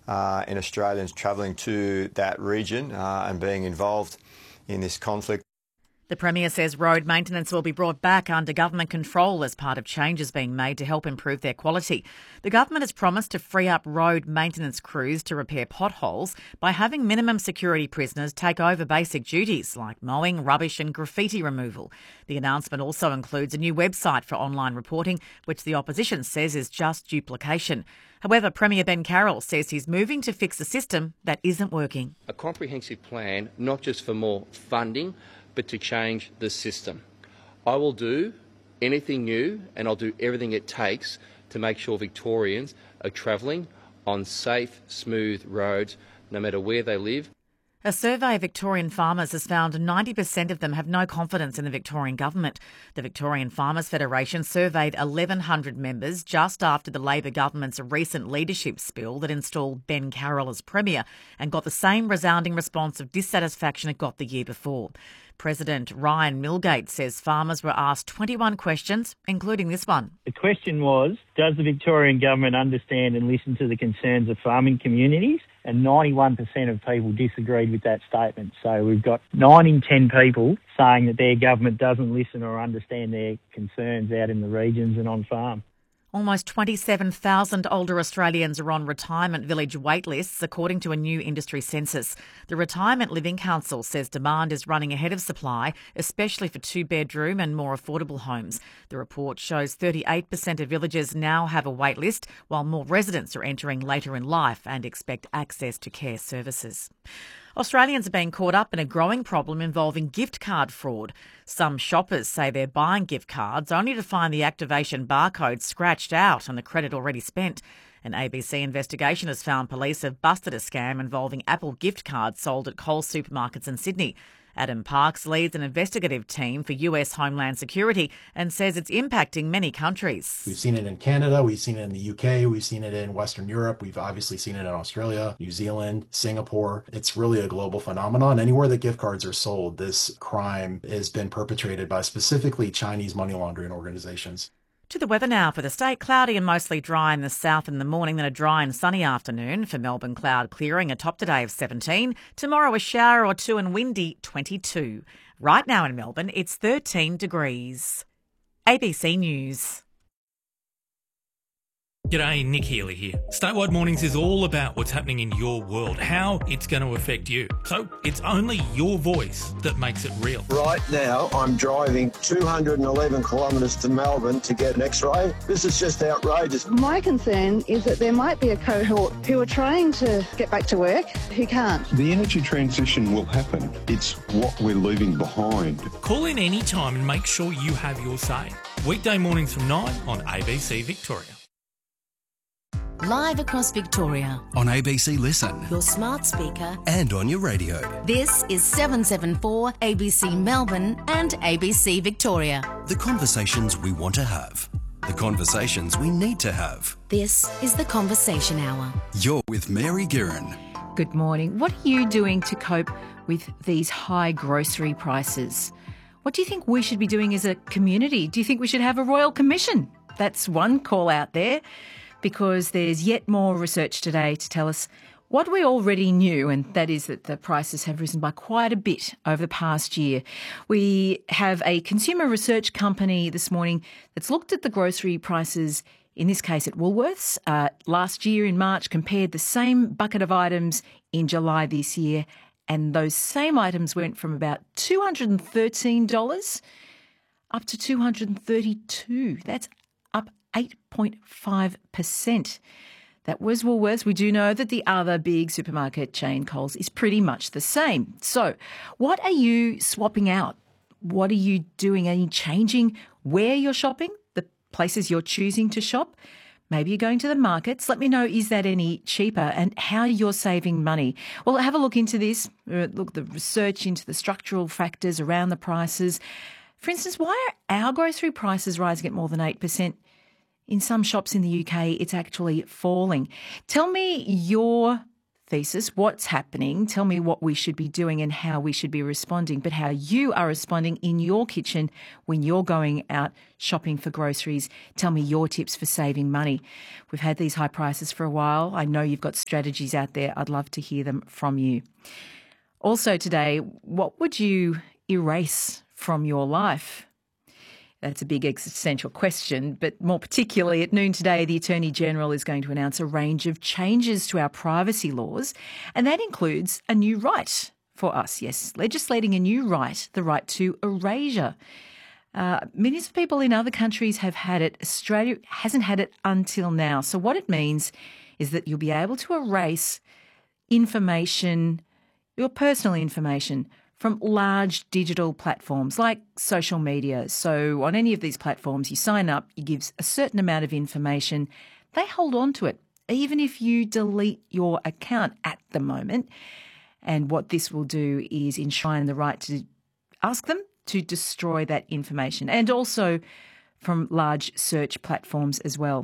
in Australians travelling to that region and being involved in this conflict. The Premier says road maintenance will be brought back under government control as part of changes being made to help improve their quality. The government has promised to free up road maintenance crews to repair potholes by having minimum security prisoners take over basic duties like mowing, rubbish and graffiti removal. The announcement also includes a new website for online reporting, which the opposition says is just duplication. However, Premier Ben Carroll says he's moving to fix a system that isn't working. A comprehensive plan, not just for more funding, but to change the system. I will do anything new and I'll do everything it takes to make sure Victorians are travelling on safe, smooth roads, no matter where they live. A survey of Victorian farmers has found 90% of them have no confidence in the Victorian government. The Victorian Farmers Federation surveyed 1,100 members just after the Labor government's recent leadership spill that installed Ben Carroll as Premier and got the same resounding response of dissatisfaction it got the year before. President Ryan Milgate says farmers were asked 21 questions, including this one. The question was, does the Victorian government understand and listen to the concerns of farming communities? And 91% of people disagreed with that statement. So we've got 9 in 10 people saying that their government doesn't listen or understand their concerns out in the regions and on farm. Almost 27,000 older Australians are on retirement village waitlists, according to a new industry census. The Retirement Living Council says demand is running ahead of supply, especially for two-bedroom and more affordable homes. The report shows 38% of villages now have a waitlist, while more residents are entering later in life and expect access to care services. Australians are being caught up in a growing problem involving gift card fraud. Some shoppers say they're buying gift cards only to find the activation barcode scratched out and the credit already spent. An ABC investigation has found police have busted a scam involving Apple gift cards sold at Coles supermarkets in Sydney. Adam Parks leads an investigative team for US Homeland Security and says it's impacting many countries. We've seen it in Canada, we've seen it in the UK, we've seen it in Western Europe, we've obviously seen it in Australia, New Zealand, Singapore. It's really a global phenomenon. Anywhere that gift cards are sold, this crime has been perpetrated by specifically Chinese money laundering organizations. To the weather now for the state. Cloudy and mostly dry in the south in the morning, then a dry and sunny afternoon. For Melbourne, cloud clearing, a top today of 17. Tomorrow, a shower or two and windy, 22. Right now in Melbourne, it's 13 degrees. ABC News. G'day, Nick Healy here. Statewide Mornings is all about what's happening in your world, how it's going to affect you. So it's only your voice that makes it real. Right now, I'm driving 211 kilometres to Melbourne to get an X-ray. This is just outrageous. My concern is that there might be a cohort who are trying to get back to work who can't. The energy transition will happen. It's what we're leaving behind. Call in any time and make sure you have your say. Weekday mornings from 9 on ABC Victoria. Live across Victoria. On ABC Listen. Your smart speaker. And on your radio. This is 774 ABC Melbourne and ABC Victoria. The conversations we want to have. The conversations we need to have. This is The Conversation Hour. You're with Mary Guerin. Good morning. What are you doing to cope with these high grocery prices? What do you think we should be doing as a community? Do you think we should have a royal commission? That's one call out there, because there's yet more research today to tell us what we already knew, and that is that the prices have risen by quite a bit over the past year. We have a consumer research company this morning that's looked at the grocery prices, in this case at Woolworths, last year in March, compared the same bucket of items in July this year, and those same items went from about $213 up to $232. That's up 8.5%. That was Woolworths. We do know that the other big supermarket chain, Coles, is pretty much the same. So what are you swapping out? What are you doing? Are you changing where you're shopping, the places you're choosing to shop? Maybe you're going to the markets. Let me know, is that any cheaper, and how you're saving money? Well, have a look into this. Look, the research into the structural factors around the prices. For instance, why are our grocery prices rising at more than 8%? In some shops in the UK, it's actually falling. Tell me your thesis, what's happening, tell me what we should be doing and how we should be responding, but how you are responding in your kitchen when you're going out shopping for groceries. Tell me your tips for saving money. We've had these high prices for a while. I know you've got strategies out there. I'd love to hear them from you. Also today, what would you erase from your life? That's a big existential question, but more particularly at noon today, the Attorney-General is going to announce a range of changes to our privacy laws, and that includes a new right for us, yes, legislating a new right, the right to erasure. Millions of people in other countries have had it. Australia hasn't had it until now. So what it means is that you'll be able to erase information, your personal information, from large digital platforms like social media. So on any of these platforms, you sign up, you give a certain amount of information, they hold on to it, even if you delete your account at the moment. And what this will do is enshrine the right to ask them to destroy that information, and also from large search platforms as well.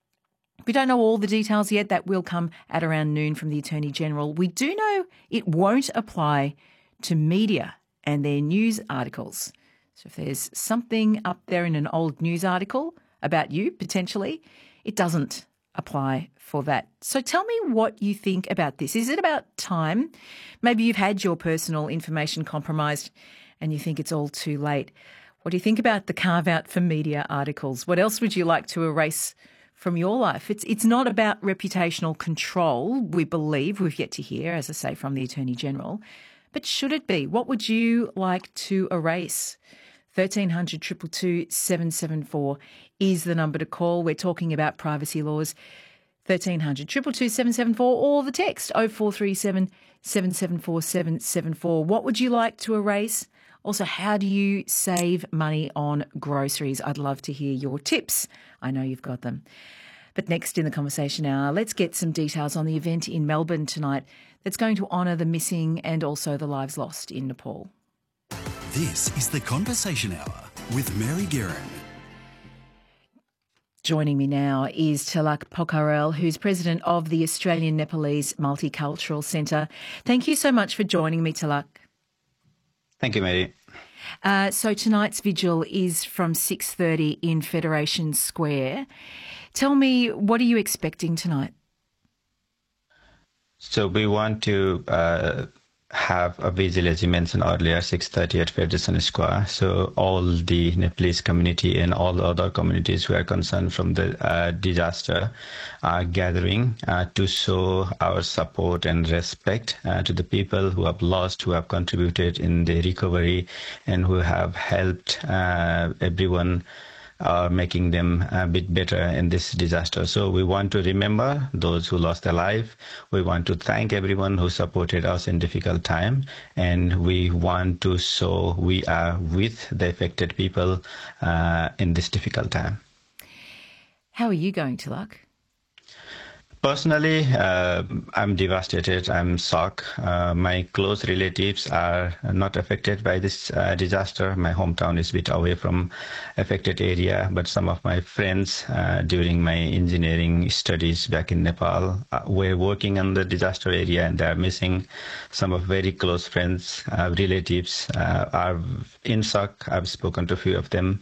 We don't know all the details yet. That will come at around noon from the Attorney-General. We do know it won't apply to media and their news articles. So if there's something up there in an old news article about you, potentially, it doesn't apply for that. So tell me what you think about this. Is it about time? Maybe you've had your personal information compromised and you think it's all too late. What do you think about the carve-out for media articles? What else would you like to erase from your life? It's not about reputational control, we believe. We've yet to hear, as I say, from the Attorney-General. But should it be? What would you like to erase? 1300 222 774 is the number to call. We're talking about privacy laws. 1300 222 774 or the text 0437 774 774. What would you like to erase? Also, how do you save money on groceries? I'd love to hear your tips. I know you've got them. But next in the conversation hour, let's get some details on the event in Melbourne tonight that's going to honour the missing and also the lives lost in Nepal. This is the Conversation Hour with Mary Guerin. Joining me now is Tilak Pokharel, who's president of the Australian Nepalese Multicultural Centre. Thank you so much for joining me, Tilak. Thank you, Mary. So tonight's vigil is from 6:30 in Federation Square. Tell me, what are you expecting tonight? So we want to have a vigil, as you mentioned earlier, 6:30 at Federation Square. So all the Nepalese community and all the other communities who are concerned from the disaster are gathering to show our support and respect to the people who have lost, who have contributed in the recovery, and who have helped everyone, making them a bit better in this disaster. So we want to remember those who lost their life. We want to thank everyone who supported us in difficult time. And we want to show we are with the affected people in this difficult time. How are you going, Tilak? Personally, I'm devastated. I'm shocked. My close relatives are not affected by this disaster. My hometown is a bit away from affected area, but some of my friends during my engineering studies back in Nepal were working on the disaster area, and they're missing. Some of very close friends, relatives are in shock. I've spoken to a few of them.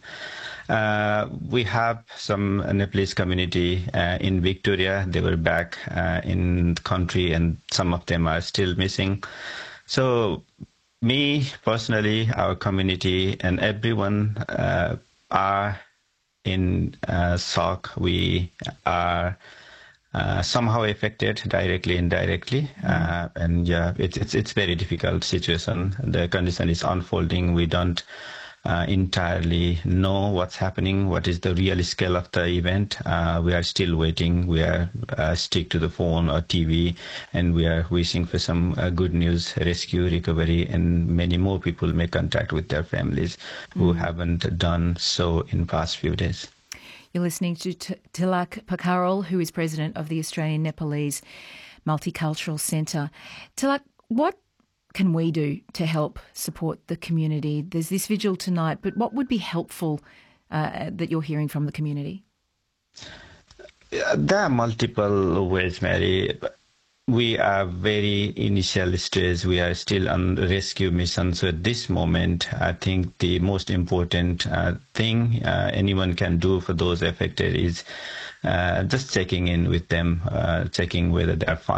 We have some Nepalese community in Victoria. They were back in the country, and some of them are still missing. So me personally, our community and everyone are in shock. We are somehow affected directly, indirectly. And yeah, it's very difficult situation. The condition is unfolding. We don't entirely know what's happening, what is the real scale of the event. We are still waiting. We are stick to the phone or TV, and we are wishing for some good news, rescue, recovery, and many more people make contact with their families who haven't done so in past few days. You're listening to Tilak Pokharel, who is president of the Australian Nepalese Multicultural Centre. Tilak, what can we do to help support the community? There's this vigil tonight, but what would be helpful that you're hearing from the community? There are multiple ways, Mary. We are very initial stage. We are still on rescue mission. So at this moment, I think the most important thing anyone can do for those affected is just checking in with them, checking whether they are fine.